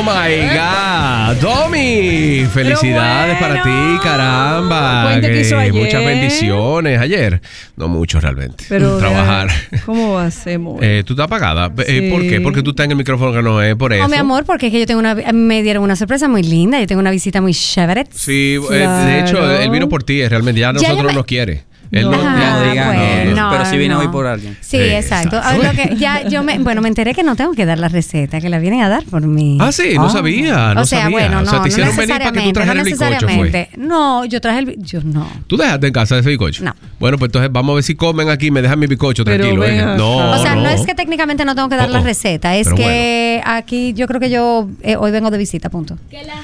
Oh my God, Domi, felicidades para ti, caramba. Cuente que hizo ayer. Muchas bendiciones. Ayer, no mucho realmente. Pero trabajar. ¿Cómo hacemos? ¿Tú estás apagada? Sí. ¿Por qué? Porque tú estás en el micrófono que no es por eso. No, mi amor, porque es que yo tengo me dieron una sorpresa muy linda. Yo tengo una visita muy chévere. Sí, Claro. de hecho, él vino por ti, realmente ya nosotros no nos quiere. Él no, Ajá, diga, bueno, pero si viene no. hoy por alguien. Sí, exacto. A ver, lo que ya yo me enteré que no tengo que dar la receta, que la vienen a dar por mí. Ah, sí, no sabía, no o sea, sabía. bueno, o sea, no, te hicieron no venir para que tú necesariamente, trajeras no el bizcocho, fue. necesariamente. No, yo traje yo no. ¿Tú dejaste en casa ese bizcocho? No. Bueno, pues entonces vamos a ver si comen aquí y me dejan mi bizcocho Pero tranquilo. ven acá. No, O sea, no es que técnicamente no tengo que dar la receta, es Pero que aquí yo creo que yo hoy vengo de visita, punto.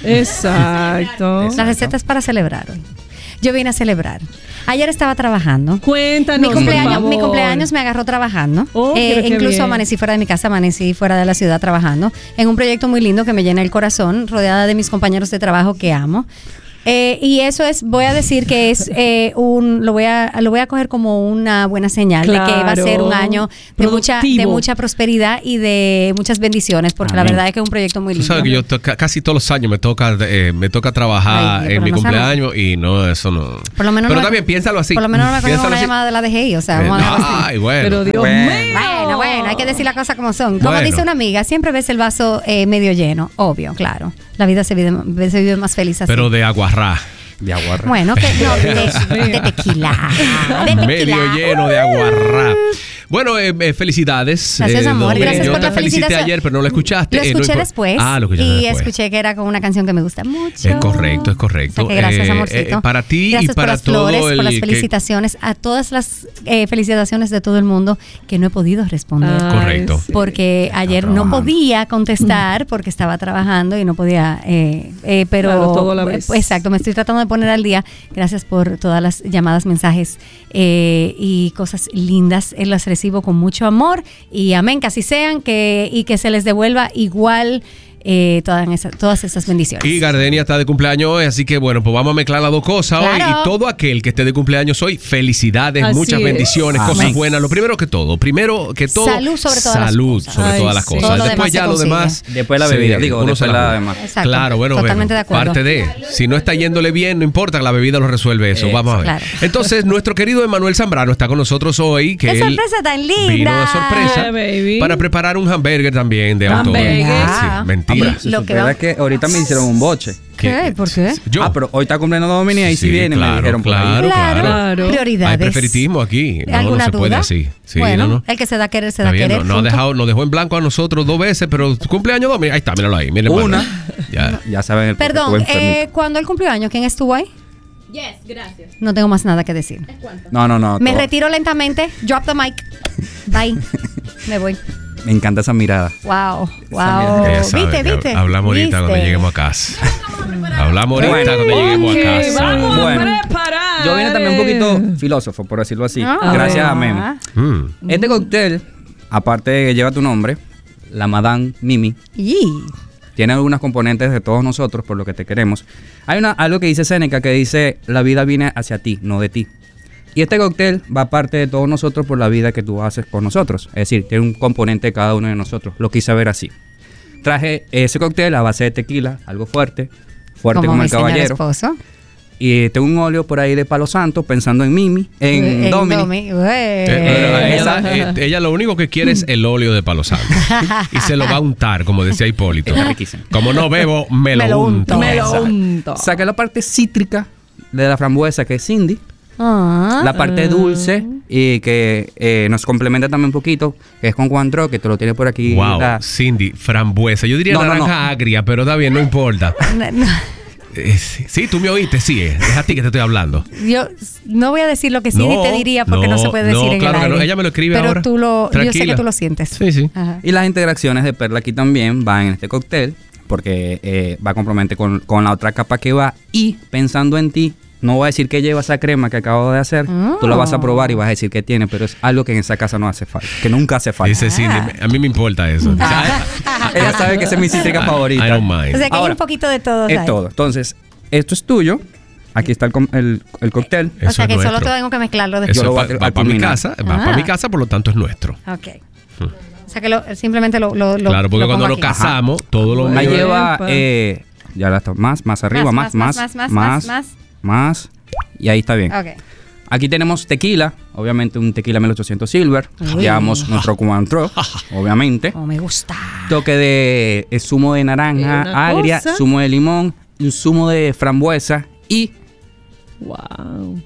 Exacto. La receta es para celebrar hoy. Yo vine a celebrar. Ayer estaba trabajando. Cuéntanos, Mi cumpleaños, por mi favor. cumpleaños me agarró trabajando. Oh, pero qué incluso bien. amanecí fuera de mi casa, amanecí fuera de la ciudad trabajando en un proyecto muy lindo que me llena el corazón, rodeada de mis compañeros de trabajo que amo. Y eso es, voy a decir que es lo voy a coger como una buena señal de que va a ser un año de mucha prosperidad y de muchas bendiciones, porque la verdad es que es un proyecto muy Tú lindo. sabes que yo casi todos los años me toca trabajar Ay, en pero mi no cumpleaños y no, eso no. Por lo menos pero no también piénsalo así. Por lo menos no me cogen Piénsalo una así. llamada de la DGI, o sea, vamos a dejarlo así. Ay, bueno. Pero Dios mío. Bueno, hay que decir las cosas como son. Como Bueno. dice una amiga, siempre ves el vaso medio lleno, obvio, claro. La vida se vive más feliz así. Pero de aguarrá. De aguarra. Bueno, que no, de tequila. De tequila. Medio lleno de aguarrá. Bueno, felicidades. Gracias, amor. Domi. Gracias yo por te la felicité felicitación. ayer, pero no lo escuchaste. Lo escuché No después. Ah, lo escuché y después. escuché que era con una canción que me gusta mucho. Es correcto, es correcto. O sea que gracias, amorcito. Para ti Gracias y para por las todo flores, por las el que- felicitaciones, a todas las felicitaciones de todo el mundo que no he podido responder. Ay, Correcto. sí. Porque ayer no trabajando. podía contestar porque estaba trabajando y no podía, pero Claro, todo a la vez. exacto, me estoy tratando de poner al día. Gracias por todas las llamadas, mensajes y cosas lindas. Las recibo con mucho amor y amén, que así sean y que se les devuelva igual todas esas bendiciones. Y Gardenia está de cumpleaños hoy, así que bueno, pues vamos a mezclar las dos cosas hoy. Claro. Y todo aquel que esté de cumpleaños hoy, felicidades, Así muchas es. bendiciones, Amén. cosas buenas. Lo primero que todo, Salud sobre todas las salud cosas. sobre Ay, todas las sí. cosas. Todo lo Después demás ya se lo consigue. demás. Después la sí, bebida, digo, uno después se la la- demás. Exacto. Claro, bueno, Totalmente de acuerdo. parte de, si no está yéndole bien, no importa, la bebida lo resuelve eso. Vamos a ver. Claro. Entonces, nuestro querido Emanuel Zambrano está con nosotros hoy. Que ¡Qué él sorpresa tan linda! vino de sorpresa Yeah, baby. para preparar un hamburger también de autor. Hamburger. Ah. Sí, mentira. Lo Lo que que va- es que ahorita me hicieron un boche. ¿Qué? ¿Por qué? Yo. Ah, pero hoy está cumpliendo Domini y ahí sí viene, claro, me dijeron por ahí. claro, claro. Claro. Prioridades. Hay preferitismo aquí. No, ¿Alguna no se puede duda? así. Sí, bueno, no, no. el que se da a querer, se Está da a bien, querer. no, punto. nos dejó en blanco a nosotros 2 veces, pero tu cumpleaños 2, ahí está, míralo ahí. Míralo, Una. Ya. Ya saben el por qué Perdón, estuve enfermito. cuando él cumplió años, ¿quién estuvo ahí? Yes, gracias. No tengo más nada que decir. No. Me todo. retiro lentamente. Drop the mic. Bye. Me voy. Me encanta esa mirada. Wow. mirada. Wow. Ella sabe ¿Viste, que viste? Hablamos ahorita ¿Viste? cuando lleguemos a casa. Hablamos ahorita Bueno. cuando lleguemos Ok, a casa. vamos Bueno, a preparar. Yo vine también un poquito filósofo, por decirlo así. Ah. Gracias a Memo. Mm. Este cóctel, aparte de que lleva tu nombre, la Madame Mimi, Y tiene algunos componentes de todos nosotros, por lo que te queremos. Hay algo que dice Séneca que dice, la vida viene hacia ti, no de ti. Y este cóctel va aparte de todos nosotros por la vida que tú haces con nosotros. Es decir, tiene un componente de cada uno de nosotros. Lo quise ver así. Traje ese cóctel a base de tequila, algo fuerte como mi el señor caballero. esposo. Y tengo un óleo por ahí de Palo Santo, pensando en Mimi, en Dominic. Ella lo único que quiere es el óleo de Palo Santo. Y se lo va a untar, como decía Hipólito. Está riquísimo. Como no bebo, me lo unto. Me lo unto. Saqué la parte cítrica de la frambuesa, que es Cindy. Ah. La parte dulce y que nos complementa también un poquito, que es con Cointreau, que te lo tiene por aquí. Wow, la- Cindy, frambuesa. Yo diría No, no, naranja no. agria, pero está bien, no importa. No, Sí, tú me oíste, sí, es a ti que te estoy hablando. yo no voy a decir lo que sí No, te diría porque no, no, se puede decir no, en claro el que no. aire. Ella me lo escribe pero ahora. Tú yo sé Tranquila. que tú lo sientes. Sí, sí. Ajá. Y las integraciones de perla aquí también van en este cóctel, porque va a comprometer con la otra capa que va. Y pensando en ti, no voy a decir que lleva esa crema que acabo de hacer. Tú la vas a probar y vas a decir que tiene, pero es algo que en esa casa no hace falta, que nunca hace falta. Dice Cindy, a mí me importa eso. Ella sabe que esa es mi cítrica favorita. I don't mind. O sea que hay Ahora, un poquito de todo. Es ahí. todo. Entonces, esto es tuyo. Aquí está el cóctel. O sea Eso que es solo nuestro. tengo que mezclarlo Eso después. Yo lo voy va a para mi culminar. casa, va para mi casa, por lo tanto es nuestro. Ok. O sea que simplemente lo Claro, porque lo cuando pongo nos aquí. casamos, todo lo Ahí mío es- lleva, Epa. ya la está, más arriba, más. Y ahí está bien. Ok. Aquí tenemos tequila, obviamente un tequila 1800 Silver. Uy. Llevamos nuestro Cointreau, obviamente. Como me gusta. Toque de zumo de naranja Una agria, cosa. zumo de limón, un zumo de frambuesa y Wow.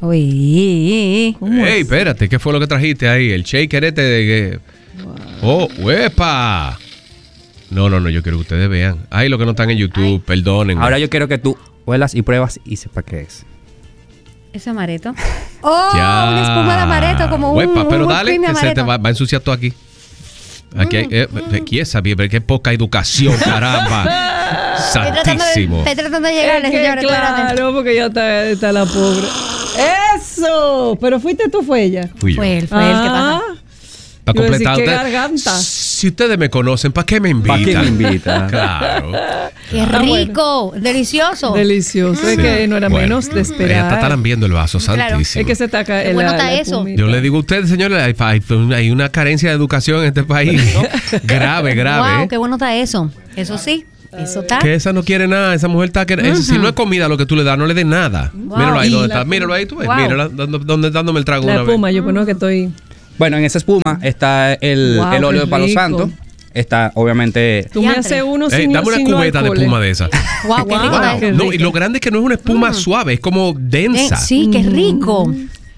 Uy. ¿Cómo Ey, es? espérate, ¿qué fue lo que trajiste ahí? El shaker este de que... Oh, ¡huepa! No, yo quiero que ustedes vean. Ay, lo que no están en YouTube, perdonen. ahora yo quiero que tú huelas y pruebas y sepas qué es. ¿Es amaretto? ¡Oh! Ya. Una espuma de amaretto, como Huepa, un pero whipped dale, cream de que se te amaretto. va a ensuciar todo aquí. Aquí hay, aquí esa, pero qué poca educación, caramba. Santísimo. Estoy tratando de llegarle, Es que señores. espérate. claro, porque ya está la pobre. ¡Eso! Pero fuiste tú, fue ella. Fui yo. Fue él, fue él. ¿Qué pasa? Para Iba a decir, completar, qué ustedes- garganta. si ustedes me conocen, ¿para qué me invitan? ¿Para qué me invitan? Claro. ¡Qué Está bueno. rico! ¡Delicioso! Delicioso. Es Sí. que no era Bueno, menos de Ella está esperar. talambiendo el vaso, Claro. santísimo. Es que se está Qué bueno está eso. espumita. Yo le digo a ustedes, señores, hay una carencia de educación en este país. Grave, grave. ¡Wow! ¡Qué bueno está eso! Eso sí, eso está. Que esa no quiere nada, esa mujer está que si no es comida lo que tú le das, no le des nada. Wow. Míralo ahí Y donde la está, espuma. míralo ahí tú ves, Wow. mírala dándome el trago La una espuma, vez. yo pues no que estoy. Bueno, en esa espuma está el Wow, óleo qué de palo rico. santo. Está, obviamente, Tú me Diantre. haces uno Ey, sin dame una sin cubeta de alcoholes. espuma de esa. ¡Wow! ¡Qué rico Wow. está Qué eso! No, y rico. lo grande es que no es una espuma suave, es como densa. Sí, qué rico.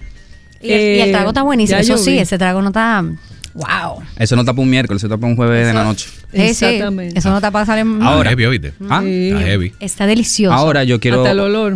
Y el trago está buenísimo. ya Eso yo sí, vi. ese trago no está. ¡Wow! eso no tapa un miércoles, se tapa un jueves de la noche. Sí, Exactamente. eso no está para salir. Ahora. Heavy, ¿oíste? ¿Ah? Sí. Está heavy. Está delicioso. Ahora yo quiero, Hasta el olor.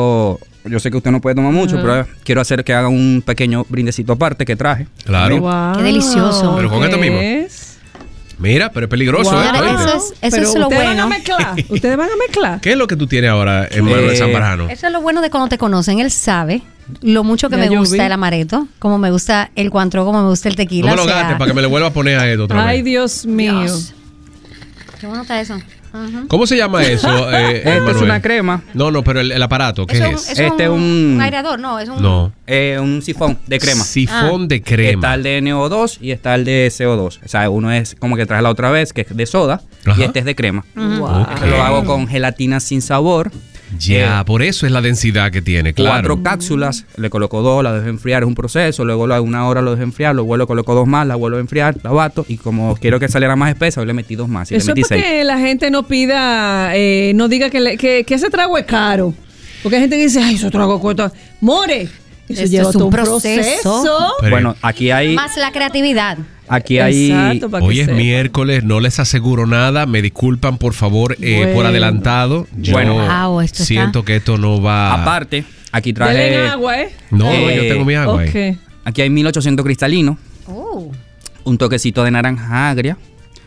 yo sé que usted no puede tomar mucho, pero quiero hacer que haga un pequeño brindecito aparte que traje. Claro. Wow. Qué delicioso. Pero con esto mismo. ¿Ves? Mira, pero es peligroso, Wow. ¿eh? Señores, ¿Oíste? eso es Pero lo ustedes bueno. van a mezclar. Ustedes van a mezclar. ¿Qué es lo que tú tienes ahora en Manuel Zambrano? Eso es lo bueno de cuando te conocen. Él sabe lo mucho que Ya me yo gusta vi. el amaretto, como me gusta el Cointreau, como me gusta el No tequila. me lo o sea, gastes para que me le vuelva a poner a esto otra Ay, vez. Dios mío. Dios. Qué bueno está eso. Ujú. ¿Cómo se llama eso, Esta es Manuel? una crema, No, pero el aparato, ¿qué Eso es? eso Este un un- aireador, no, es un. No. un sifón de crema. Sifón de Está crema. el de NO2 y está el de CO2. O sea, uno es como que traje la otra vez, que es de soda, Ajá. y este es de crema. Wow. Ok. Lo hago con gelatina sin sabor. Ya, por eso es la densidad que tiene, claro. 4 cápsulas, le coloco 2, la dejo enfriar, es un proceso, luego a 1 hora lo dejo enfriar, luego le coloco 2 más, la vuelvo a enfriar, la bato y como quiero que saliera más espesa, hoy le metí 2 más y Eso le es metí para 6. que la gente no pida, no diga que ese trago es caro. Porque hay gente que dice, ay, ese trago cuesta. More. Eso Esto lleva es todo un un proceso. proceso. Pero Bueno, aquí hay, Más la creatividad. Exacto, para que hoy es sepa. miércoles, no les aseguro nada. Me disculpan, por favor, por Bueno. adelantado. Yo Bueno. Wow, esto está- siento que esto no va... aparte, aquí Denle traje, agua, ¿eh? No, Eh, yo tengo mi agua ahí. Ok. aquí hay 1800 cristalino, Oh. un toquecito de naranja agria,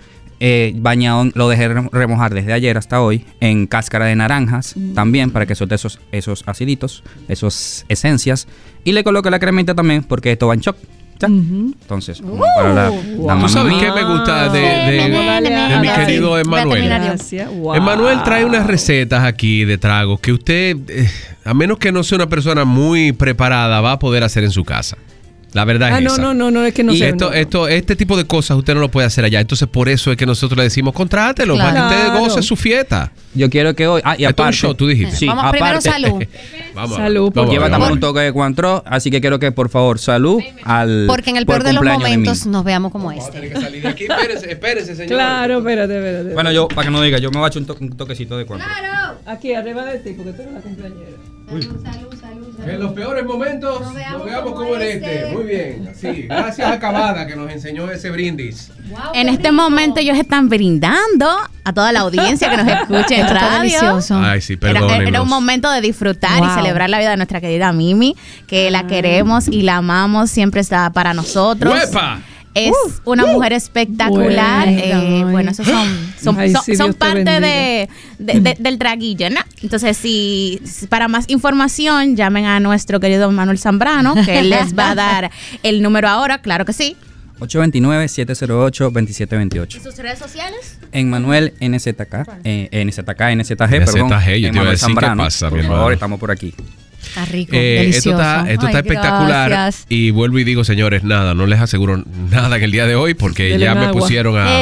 bañado, lo dejé remojar desde ayer hasta hoy en cáscara de naranjas también para que suelte esos aciditos, esas esencias y le coloqué la cremita también porque esto va en shock. ¿ya? Entonces, como para la ¿Tú mamá sabes mía. qué me gusta de mi Dale, querido voy a Emmanuel? terminar yo. Gracias. Wow. Emmanuel trae unas recetas aquí de tragos que usted, a menos que no sea una persona muy preparada, va a poder hacer en su casa. La verdad Ah, es no, esa. no, es que no Y sé. este tipo de cosas usted no lo puede hacer allá. Entonces, por eso es que nosotros le decimos, contrátelo para que usted Claro. goce su fiesta. Yo quiero que hoy. Y Esto es un aparte. show, tú dijiste. Sí, Vamos primero aparte, salud. Vamos, Salud, por Lleva favor. también un toque de Cointreau, así que quiero que por favor salud al. Porque en el por peor de los cumpleaños de momentos mí. nos veamos como Vamos a este. tener que salir de aquí. Espérese, señor. Claro, espérate. Bueno, yo, para que no diga, yo me voy a echar un toquecito de Cointreau. Aquí arriba de ti, porque tú eres la compañera. En los peores momentos nos veamos como en este. Muy bien. Sí, gracias a Cavada que nos enseñó ese brindis. En este momento ellos están brindando a toda la audiencia que nos escuche en Esto está radio. delicioso. Ay, sí, Era perdónennos. un momento de disfrutar Wow. y celebrar la vida de nuestra querida Mimi, que la queremos y la amamos, siempre está para nosotros. ¡Huepa! Es una mujer espectacular. Bueno. Bueno, esos son Ay, sí, son Dios te parte bendiga. del traguillo, ¿no? Entonces, si para más información, llamen a nuestro querido Manuel Zambrano, que él les va a dar el número ahora, claro que sí. 829-708-2728. ¿Sus redes sociales? En Manuel NZK, NZG, perdón. NZG, yo te en iba a Manuel decir, ¿qué Zambrano. pasa, mi Por hermano? favor, estamos por aquí. Está rico, delicioso. Esto está Ay, espectacular. gracias. Y vuelvo y digo, señores, nada, no les aseguro nada en el día de hoy porque Dele ya me agua. pusieron a...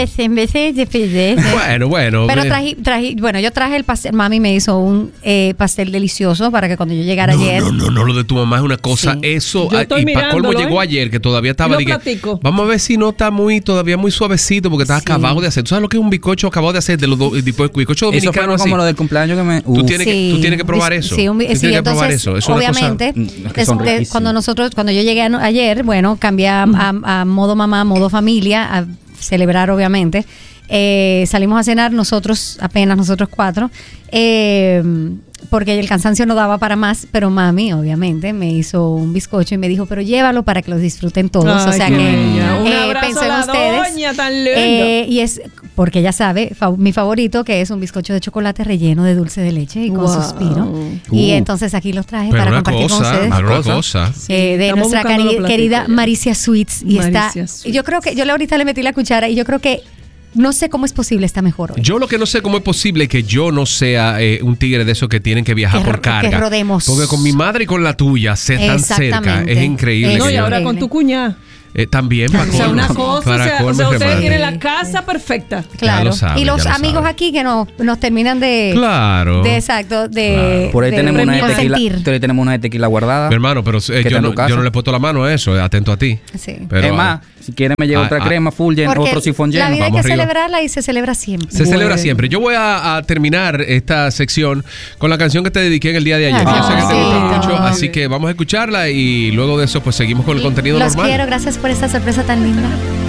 Bueno. Pero bueno, yo traje el pastel. Mami me hizo un pastel delicioso para que cuando yo llegara ayer. No, lo de tu mamá es una cosa. Sí. Eso, Yo estoy y para colmo mirándolo, llegó ayer que todavía Y estaba. lo Dije, platico. vamos a ver si no está todavía muy suavecito porque está Sí. acabado de hacer. ¿Tú sabes lo que es un bizcocho acabado de hacer? De los bizcochos Eso fue dominicanos como así. lo del cumpleaños que me... Tú Uf. tienes que probar eso. Sí, Tú tienes que probar entonces, eso. Es una cosa- obviamente, Es que son riquísimos. cuando yo llegué ayer, bueno, cambié a modo mamá, modo familia, a celebrar, obviamente. Salimos a cenar nosotros 4, porque el cansancio no daba para más, pero mami, obviamente, me hizo un bizcocho y me dijo, pero llévalo para que los disfruten todos. Ay, o sea qué que bella. Un abrazo pensó a en la ustedes. doña, tan lindo. Y es porque ella sabe, mi favorito, que es un bizcocho de chocolate relleno de dulce de leche y con Wow. suspiro. Y entonces aquí los traje Pero para una compartir con ustedes. una cosa. De estamos nuestra buscando los platicos querida ya. Maricia Sweets. Y Maricia está, Sweets. yo creo que, yo ahorita le metí la cuchara y yo creo que no sé cómo es posible, está mejor hoy. Yo lo que no sé cómo es posible que yo no sea un tigre de esos que tienen que viajar por carga. que rodemos. Porque con mi madre y con la tuya se tan cerca. Exactamente. Es increíble. No, que y yo- ahora con tu cuñada. también para O sea, una cosa, o sea, ustedes hermano. tienen la casa perfecta. Claro. lo saben, y los ya lo amigos saben. aquí que nos terminan de... Claro. De exacto, de... Por ahí de tenemos una de tequila. consentir. Por ahí tenemos una de tequila guardada. Mi hermano, pero está en tu casa. yo no le he puesto la mano a eso, atento a ti. Sí. Pero, es más, si quieren me lleva otra crema full lleno, Porque otro sifón la lleno. vida hay Vamos que arriba. celebrarla y se celebra siempre. se celebra Bueno. siempre. Yo voy a terminar esta sección con la canción que te dediqué en el día de ayer. Ay, Yo sé que te sí. gusta mucho, Ay. así que vamos a escucharla y luego de eso pues seguimos con el contenido Los normal. quiero, gracias por esta sorpresa tan linda.